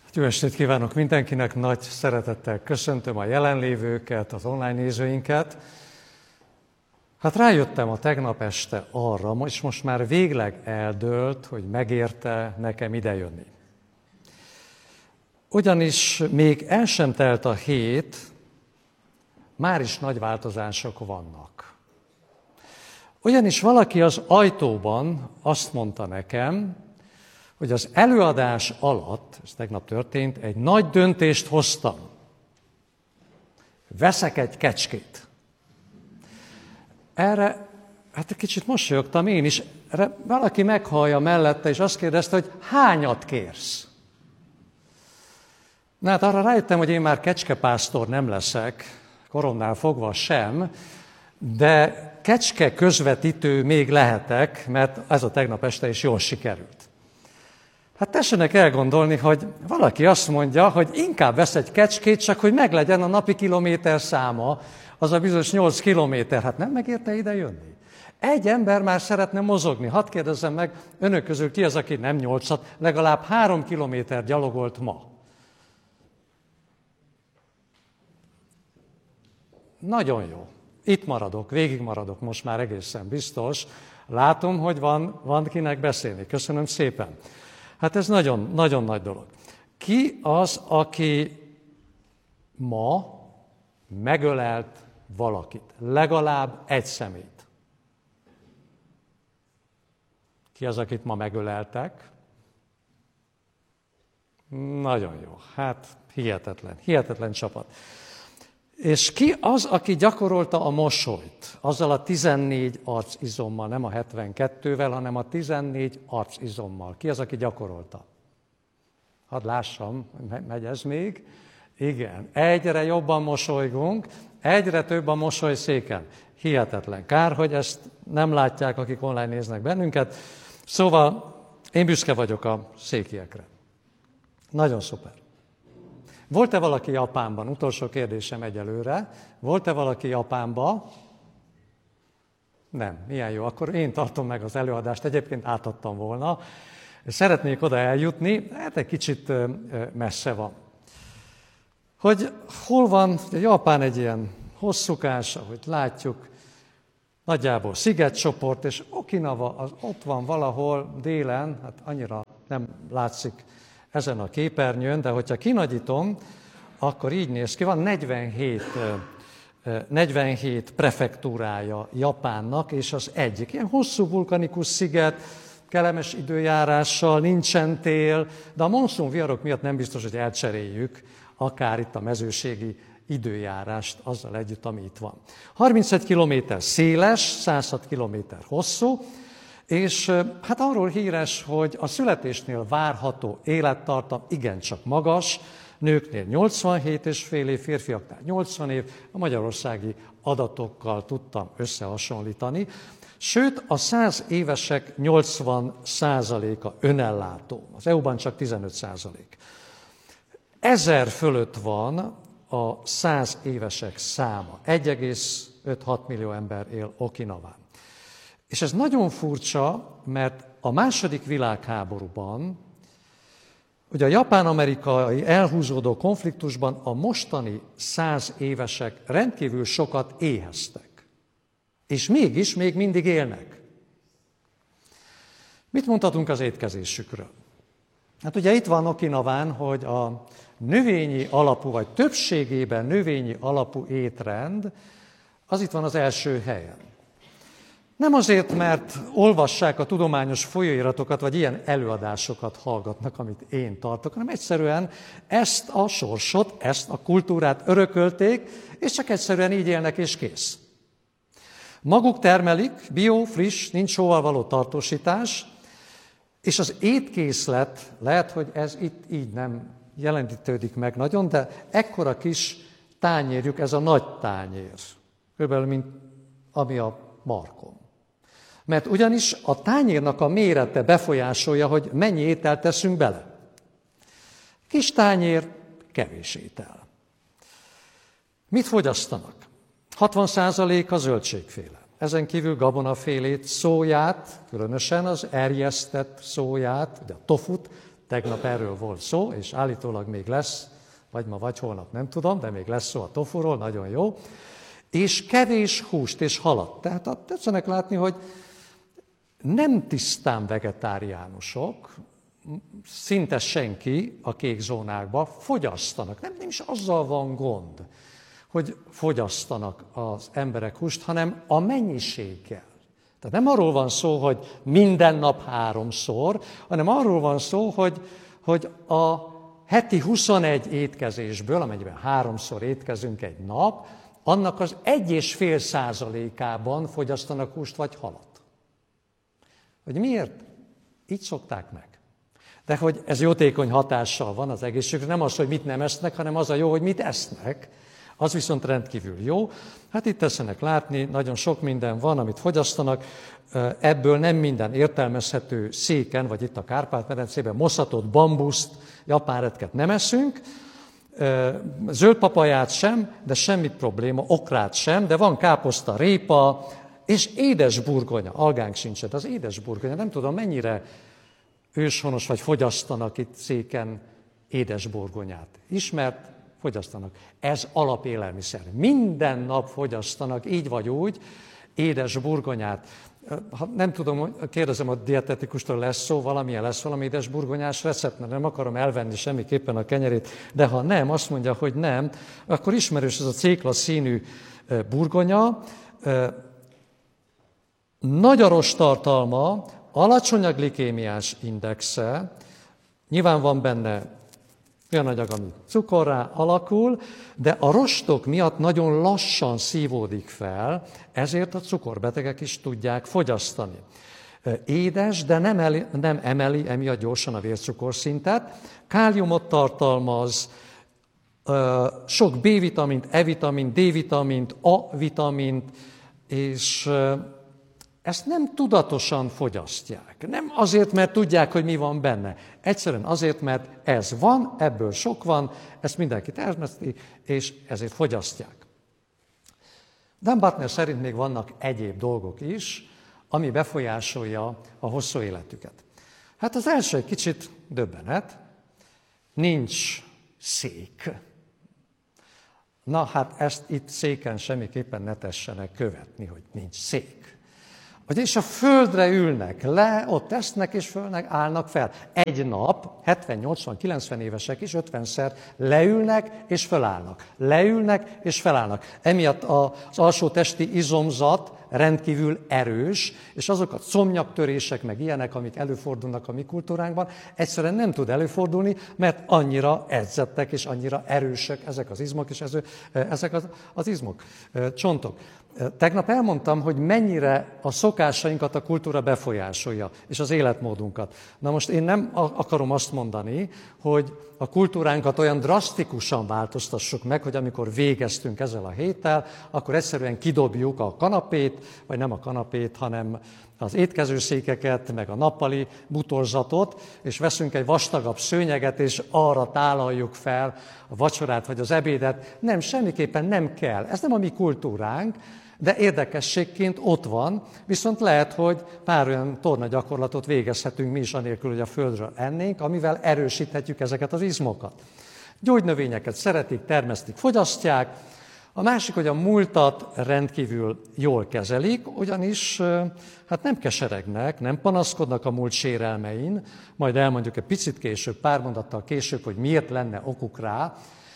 Jó estét kívánok mindenkinek, nagy szeretettel köszöntöm a jelenlévőket, az online nézőinket. Hát rájöttem a tegnap este arra, és most már végleg eldőlt, hogy megérte nekem idejönni. Ugyanis még el sem telt a hét, már is nagy változások vannak. Ugyanis valaki az ajtóban azt mondta nekem, hogy az előadás alatt, ez tegnap történt, egy nagy döntést hoztam. Veszek egy kecskét. Erre, hát egy kicsit mosolyogtam én is, erre valaki meghallja mellette, és azt kérdezte, hogy hányat kérsz? Na hát arra rájöttem, hogy én már kecskepásztor nem leszek, koromnál fogva sem, de kecske közvetítő még lehetek, mert ez a tegnap este is jól sikerült. Hát tessenek elgondolni, hogy valaki azt mondja, hogy inkább vesz egy kecskét, csak hogy meglegyen a napi kilométer száma, az a bizonyos 8 kilométer. Hát nem megérte ide jönni? Egy ember már szeretne mozogni. Hadd kérdezzem meg, önök közül ki az, aki nem 8-at, legalább 3 kilométer gyalogolt ma? Nagyon jó. Itt maradok, végig maradok, most már egészen biztos. Látom, hogy van kinek beszélni. Köszönöm szépen. Hát ez nagyon, nagyon nagy dolog. Ki az, aki ma megölelt valakit? Legalább egy személyt. Ki az, akit ma megöleltek? Nagyon jó. Hát hihetetlen csapat. És ki az, aki gyakorolta a mosolyt? Azzal a 14 arcizommal, nem a 72-vel, hanem a 14 arcizommal. Ki az, aki gyakorolta? Hadd lássam, megy ez még? Igen, egyre jobban mosolygunk, egyre több a mosolyszéken. Hihetetlen. Kár, hogy ezt nem látják, akik online néznek bennünket. Szóval én büszke vagyok a székiekre. Nagyon szuper. Volt-e valaki Japánban? Utolsó kérdésem egyelőre. Volt-e valaki Japánban? Nem. Milyen jó. Akkor én tartom meg az előadást. Egyébként átadtam volna. Szeretnék oda eljutni, hát egy kicsit messze van. Hogy hol van, Japán egy ilyen hosszúkás, ahogy látjuk, nagyjából szigetcsoport, és Okinawa az ott van valahol délen, hát annyira nem látszik ezen a képernyőn, de hogyha kinagyítom, akkor így néz ki, van 47 prefektúrája Japánnak, és az egyik ilyen hosszú vulkanikus sziget, kellemes időjárással, nincsen tél, de a monszunviharok miatt nem biztos, hogy elcseréljük akár itt a mezőségi időjárást azzal együtt, ami itt van. 31 kilométer széles, 106 kilométer hosszú, és hát arról híres, hogy a születésnél várható élettartam igencsak magas, nőknél 87,5 év, férfiaknál 80 év, a magyarországi adatokkal tudtam összehasonlítani, sőt a 100 évesek 80%-a önellátó, az EU-ban csak 15%. 1000 fölött van a 100 évesek száma, 1,5-6 millió ember él Okinawán. És ez nagyon furcsa, mert a második világháborúban, ugye a japán-amerikai elhúzódó konfliktusban a mostani 100 évesek rendkívül sokat éheztek. És mégis még mindig élnek. Mit mondhatunk az étkezésükről? Hát ugye itt van Okinawán, hogy a növényi alapú, vagy többségében növényi alapú étrend, az itt van az első helyen. Nem azért, mert olvassák a tudományos folyóiratokat, vagy ilyen előadásokat hallgatnak, amit én tartok, hanem egyszerűen ezt a sorsot, ezt a kultúrát örökölték, és csak egyszerűen így élnek, és kész. Maguk termelik, bio, friss, nincs sóval való tartósítás, és az étkészlet, lehet, hogy ez itt így nem jelenítődik meg nagyon, de ekkora kis tányérjuk, ez a nagy tányér, körülbelül mint ami a markom. Mert ugyanis a tányérnak a mérete befolyásolja, hogy mennyi ételt teszünk bele. Kis tányér, kevés étel. Mit fogyasztanak? 60% a zöldségféle. Ezen kívül gabonafélét, szóját, különösen az erjesztett szóját, ugye a tofut, Tegnap erről volt szó, és állítólag még lesz, vagy ma, vagy holnap, nem tudom, de még lesz szó a tofuról, nagyon jó. És kevés húst és halat. Tehát tetszenek látni, hogy nem tisztán vegetáriánusok, szinte senki a kék zónákban fogyasztanak. Nem is azzal van gond, hogy fogyasztanak az emberek húst, hanem a mennyiséggel. Tehát nem arról van szó, hogy minden nap 3-szor, hanem arról van szó, hogy a heti 21 étkezésből, amennyiben 3-szor étkezünk egy nap, annak az 1,5%-ában fogyasztanak húst vagy halat. Hogy miért? Így szokták meg. De hogy ez jótékony hatással van az egészségre, nem az, hogy mit nem esznek, hanem az a jó, hogy mit esznek, az viszont rendkívül jó. Hát itt tessenek látni, nagyon sok minden van, amit fogyasztanak, ebből nem minden értelmezhető széken, vagy itt a Kárpát-medencében moszatott bambuszt, japán retket nem eszünk, zöld papaját sem, de semmi probléma, okrát sem, de van káposzta, répa, és édes burgonya, algánk sincsen. Az édes burgonya, nem tudom mennyire őshonos vagy fogyasztanak itt széken édes burgonyát. Ismert, fogyasztanak. Ez alapélelmiszer. Minden nap fogyasztanak, így vagy úgy, édes burgonyát. Nem tudom, kérdezem a dietetikustól, lesz szó, valamilyen lesz valami édes burgonyás recept, mert nem akarom elvenni semmiképpen a kenyerét, de ha nem, azt mondja, hogy nem, akkor ismerős ez a cékla színű burgonya, nagy a rosttartalma, alacsony a glikémiás indexe, nyilván van benne olyan anyag, ami cukorrá alakul, de a rostok miatt nagyon lassan szívódik fel, ezért a cukorbetegek is tudják fogyasztani. Édes, de nem emeli emiatt gyorsan a vércukorszintet, káliumot tartalmaz, sok B-vitamint, E-vitamint, D-vitamint, A-vitamint, és ezt nem tudatosan fogyasztják. Nem azért, mert tudják, hogy mi van benne. Egyszerűen azért, mert ez van, ebből sok van, ezt mindenki termeszti, és ezért fogyasztják. Dan Buettner szerint még vannak egyéb dolgok is, ami befolyásolja a hosszú életüket. Hát az első egy kicsit döbbenet, nincs szék. Na hát ezt itt széken semmiképpen ne tessenek követni, hogy nincs szék. És a földre ülnek le, ott esznek és fölnek, állnak fel. Egy nap, 70-80-90 évesek is 50-szer leülnek és fölállnak. Leülnek és felállnak. Emiatt az alsó testi izomzat rendkívül erős, és azok a comnyaktörések, meg ilyenek, amik előfordulnak a mi kultúránkban, egyszerűen nem tud előfordulni, mert annyira edzettek és annyira erősek ezek az izmok, és ezek az izmok, csontok. Tegnap elmondtam, hogy mennyire a szokásainkat a kultúra befolyásolja, és az életmódunkat. Na most én nem akarom azt mondani, hogy a kultúránkat olyan drasztikusan változtassuk meg, hogy amikor végeztünk ezzel a héttel, akkor egyszerűen kidobjuk a kanapét, vagy nem a kanapét, hanem az étkezőszékeket, meg a nappali butorzatot, és veszünk egy vastagabb szőnyeget, és arra tálaljuk fel a vacsorát, vagy az ebédet. Nem, semmiképpen nem kell. Ez nem a mi kultúránk, de érdekességként ott van, viszont lehet, hogy pár olyan tornagyakorlatot végezhetünk mi is anélkül, hogy a földről ennénk, amivel erősíthetjük ezeket az izmokat. Gyógynövényeket szeretik, termesztik, fogyasztják. A másik, hogy a múltat rendkívül jól kezelik, ugyanis hát nem keseregnek, nem panaszkodnak a múlt sérelmein, majd elmondjuk egy picit később, pár mondattal később, hogy miért lenne okuk rá,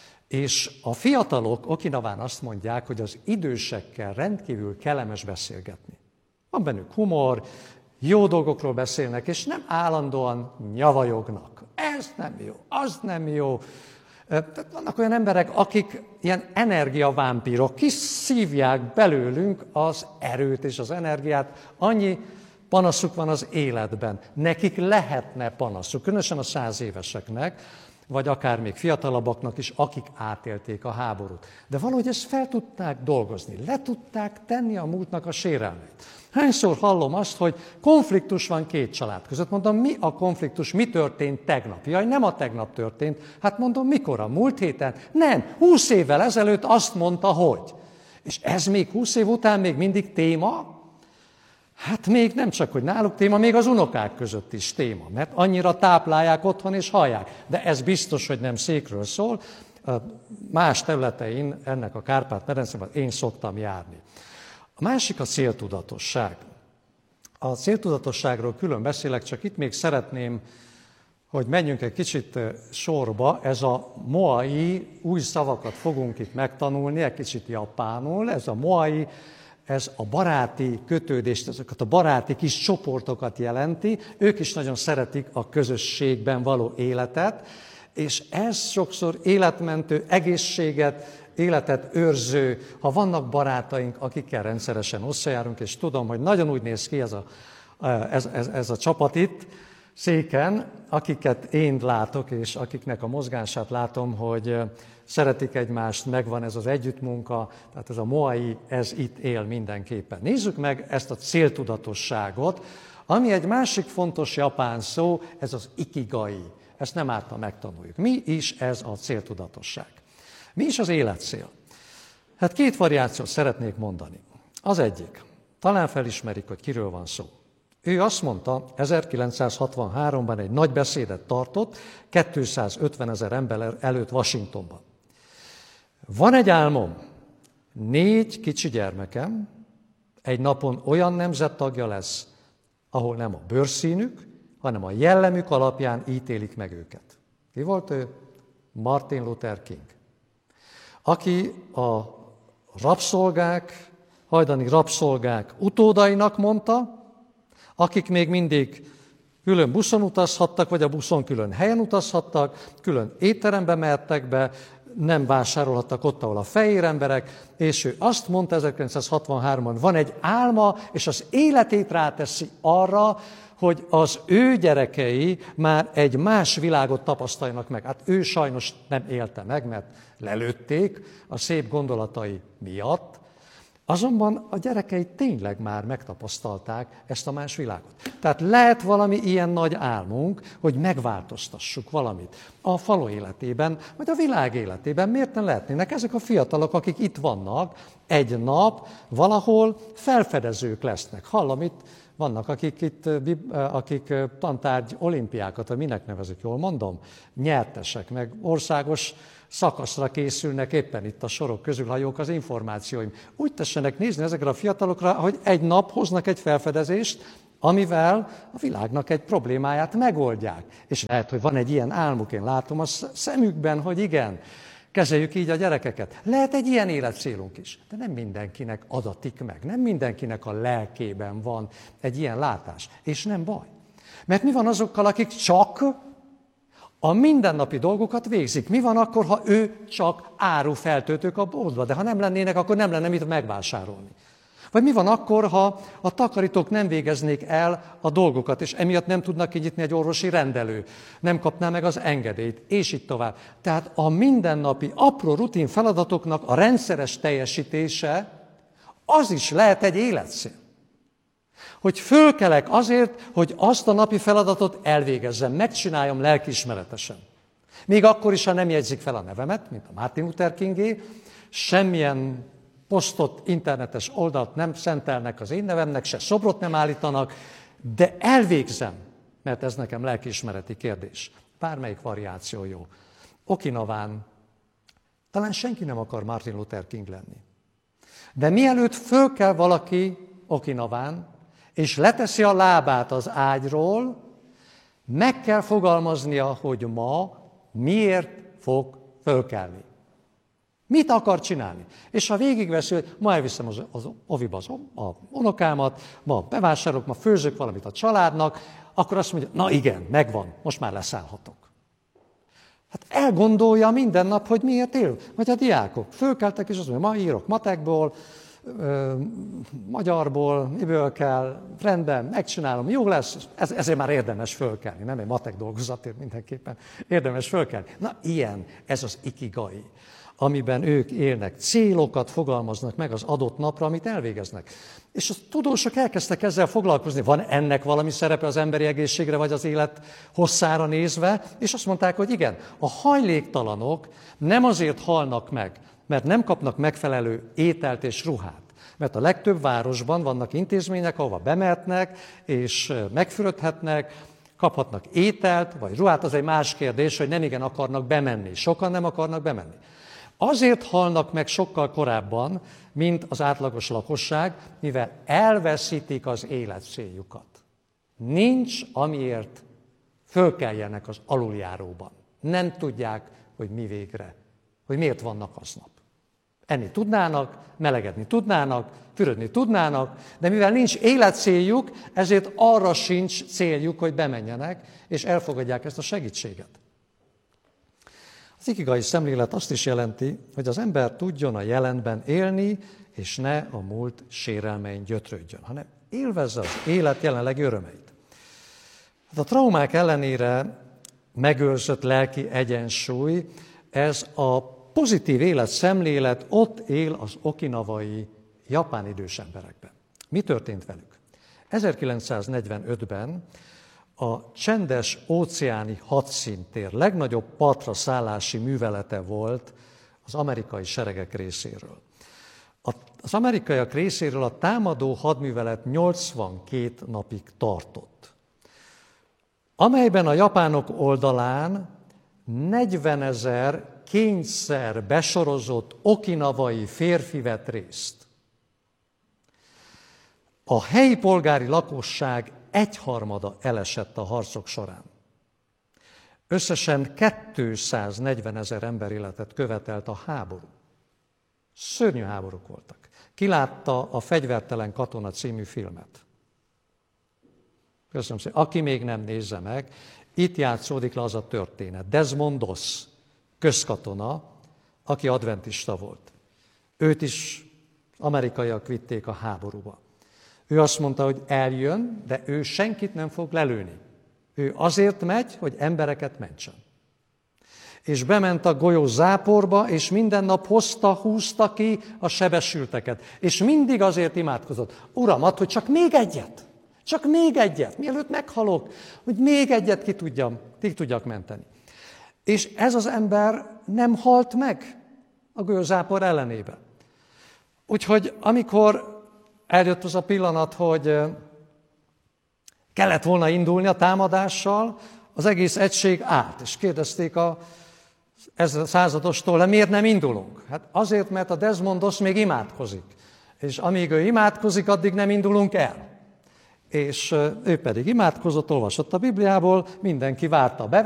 és a fiatalok Okinawán azt mondják, hogy az idősekkel rendkívül kellemes beszélgetni. Van bennük humor, jó dolgokról beszélnek, és nem állandóan nyavajognak. Ez nem jó, az nem jó. Vannak olyan emberek, akik ilyen energiavámpírok, kiszívják belőlünk az erőt és az energiát. Annyi panaszuk van az életben. Nekik lehetne panaszuk, különösen a 100 éveseknek, vagy akár még fiatalabbaknak is, akik átélték a háborút. De valahogy ezt fel tudták dolgozni, le tudták tenni a múltnak a sérelmét. Hányszor hallom azt, hogy konfliktus van két család között. Mondom, mi a konfliktus, mi történt tegnap? Jaj, nem a tegnap történt. Hát mondom, mikor? A múlt héten? Nem, 20 évvel ezelőtt azt mondta, hogy. És ez még 20 év után még mindig téma? Hát még nem csak, hogy náluk téma, még az unokák között is téma, mert annyira táplálják otthon és hallják. De ez biztos, hogy nem székről szól. Más területein ennek a Kárpát-medencében én szoktam járni. A másik a céltudatosság. A céltudatosságról külön beszélek, csak itt még szeretném, hogy menjünk egy kicsit sorba. Ez a moai, új szavakat fogunk itt megtanulni, egy kicsit japánul. Ez a moai, ez a baráti kötődést, ezeket a baráti kis csoportokat jelenti. Ők is nagyon szeretik a közösségben való életet, és ez sokszor életmentő, életet őrző, ha vannak barátaink, akikkel rendszeresen összejárunk, és tudom, hogy nagyon úgy néz ki ez a csapat itt, széken, akiket én látok, és akiknek a mozgását látom, hogy szeretik egymást, megvan ez az együttmunka, tehát ez a moai, ez itt él mindenképpen. Nézzük meg ezt a céltudatosságot, ami egy másik fontos japán szó, ez az ikigai. Ezt nem árt, ha megtanuljuk. Mi is ez a céltudatosság? Mi is az életcél? Hát két variációt szeretnék mondani. Az egyik, talán felismerik, hogy kiről van szó. Ő azt mondta, 1963-ban egy nagy beszédet tartott, 250 000 ember előtt Washingtonban. Van egy álmom, 4 kicsi gyermekem egy napon olyan nemzettagja lesz, ahol nem a bőrszínük, hanem a jellemük alapján ítélik meg őket. Ki volt ő? Martin Luther King. Aki a rabszolgák, hajdani rabszolgák utódainak mondta, akik még mindig külön buszon utazhattak, vagy a buszon külön helyen utazhattak, külön étterembe mehettek be, nem vásárolhattak ott, ahol a fehér emberek, és ő azt mondta 1963-ban, van egy álma, és az életét ráteszi arra, hogy az ő gyerekei már egy más világot tapasztaljanak meg. Hát ő sajnos nem élte meg, mert lelőtték a szép gondolatai miatt, azonban a gyerekei tényleg már megtapasztalták ezt a más világot. Tehát lehet valami ilyen nagy álmunk, hogy megváltoztassuk valamit a falu életében, vagy a világ életében. Miért nem lehetnének ezek a fiatalok, akik itt vannak, egy nap valahol felfedezők lesznek. Hallom, itt vannak, akik tantárgy olimpiákat, vagy minek nevezik, jól mondom, nyertesek, meg országos szakaszra készülnek éppen itt a sorok közül, ha jók az információim. Úgy tessenek nézni ezekre a fiatalokra, hogy egy nap hoznak egy felfedezést, amivel a világnak egy problémáját megoldják. És lehet, hogy van egy ilyen álmuk, én látom a szemükben, hogy igen, kezeljük így a gyerekeket. Lehet egy ilyen életcélunk is, de nem mindenkinek adatik meg, nem mindenkinek a lelkében van egy ilyen látás. És nem baj. Mert mi van azokkal, akik csak a mindennapi dolgokat végzik? Mi van akkor, ha ő csak árufeltöltők a boltba? De ha nem lennének, akkor nem lenne mit megvásárolni. Vagy mi van akkor, ha a takarítók nem végeznék el a dolgokat, és emiatt nem tudnak kinyitni egy orvosi rendelő, nem kapná meg az engedélyt, és így tovább. Tehát a mindennapi apró rutin feladatoknak a rendszeres teljesítése, az is lehet egy életcél. Hogy fölkelek azért, hogy azt a napi feladatot elvégezzem, megcsináljam lelkiismeretesen. Még akkor is, ha nem jegyzik fel a nevemet, mint a Martin Luther Kingé, semmilyen posztot, internetes oldalt nem szentelnek az én nevemnek, se szobrot nem állítanak, de elvégzem, mert ez nekem lelkiismereti kérdés. Bármelyik variáció jó. Okinawán talán senki nem akar Martin Luther King lenni. De mielőtt föl kell valaki Okinawán, és leteszi a lábát az ágyról, meg kell fogalmaznia, hogy ma miért fog fölkelni. Mit akar csinálni? És ha végigveszi, hogy ma elviszem az oviba az unokámat, ma bevásárolok, ma főzök valamit a családnak, akkor azt mondja, na igen, megvan, most már leszállhatok. Hát elgondolja minden nap, hogy miért él. Vagy a diákok fölkeltek, és azt mondja, ma írok matekból, magyarból, miből kell, rendben, megcsinálom, jó lesz, ezért már érdemes fölkelni, nem egy matek dolgozatért mindenképpen, érdemes fölkelni. Na ilyen, ez az ikigai, amiben ők élnek, célokat fogalmaznak meg az adott napra, amit elvégeznek. És a tudósok elkezdtek ezzel foglalkozni, van ennek valami szerepe az emberi egészségre, vagy az élet hosszára nézve, és azt mondták, hogy igen, a hajléktalanok nem azért halnak meg, mert nem kapnak megfelelő ételt és ruhát, Mert a legtöbb városban vannak intézmények, ahova bemehetnek, és megfürödhetnek, kaphatnak ételt, vagy ruhát. Az egy más kérdés, hogy nem igen akarnak bemenni. Sokan nem akarnak bemenni. Azért halnak meg sokkal korábban, mint az átlagos lakosság, mivel elveszítik az életcéljukat. Nincs, amiért fölkeljenek az aluljáróban. Nem tudják, hogy mi végre, hogy miért vannak aznap. Enni tudnának, melegedni tudnának, fürödni tudnának, de mivel nincs életcéljuk, ezért arra sincs céljuk, hogy bemenjenek, és elfogadják ezt a segítséget. Az ikigai szemlélet azt is jelenti, hogy az ember tudjon a jelenben élni, és ne a múlt sérelmein gyötrődjön, hanem élvezze az élet jelenlegi örömeit. Hát a traumák ellenére megőrzött lelki egyensúly, ez a pozitív életszemlélet ott él az okinawai japán idős emberekben. Mi történt velük? 1945-ben a csendes óceáni hadszíntér legnagyobb partra szállási művelete volt az amerikai seregek részéről. Az amerikaiak részéről a támadó hadművelet 82 napig tartott, amelyben a japánok oldalán 40 000 kényszer besorozott okinawai férfi vett részt. A helyi polgári lakosság 1/3 elesett a harcok során. Összesen 240 000 ember életet követelt a háború. Szörnyű háborúk voltak. Ki látta a Fegyvertelen katona című filmet? Köszönöm szépen. Aki még nem nézze meg, itt játszódik le az a történet. Desmond Doss, közkatona, aki adventista volt. Őt is amerikaiak vitték a háborúba. Ő azt mondta, hogy eljön, de ő senkit nem fog lelőni. Ő azért megy, hogy embereket mentsen. És bement a golyó záporba, és minden nap húzta ki a sebesülteket. És mindig azért imádkozott. Uram, add, hogy csak még egyet, mielőtt meghalok, hogy még egyet ki tudjak menteni. És ez az ember nem halt meg a golyózápor ellenében. Úgyhogy amikor eljött az a pillanat, hogy kellett volna indulni a támadással, az egész egység állt, és kérdezték a századostól, de miért nem indulunk? Hát azért, mert a Desmond Doss még imádkozik, és amíg ő imádkozik, addig nem indulunk el. És ő pedig imádkozott, olvasott a Bibliából, mindenki várta be.